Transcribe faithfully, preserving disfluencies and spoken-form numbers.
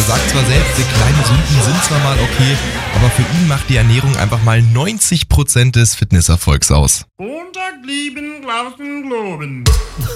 sagt zwar selbst, die kleinen Sünden sind zwar mal okay, aber für ihn macht die Ernährung einfach mal neunzig Prozent des Fitnesserfolgs aus. Montag lieben, Glauben, Globen.